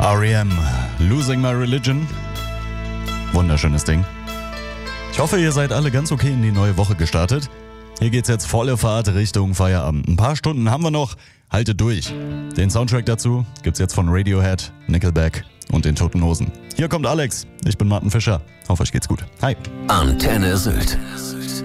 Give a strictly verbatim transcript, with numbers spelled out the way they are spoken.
R E M, Losing My Religion. Wunderschönes Ding. Ich hoffe, ihr seid alle ganz okay in die neue Woche gestartet. Hier geht's jetzt volle Fahrt Richtung Feierabend. Ein paar Stunden haben wir noch. Haltet durch. Den Soundtrack dazu gibt's jetzt von Radiohead, Nickelback und den Toten Hosen. Hier kommt Alex. Ich bin Martin Fischer. Hoffe, euch geht's gut. Hi. Antenne Sylt.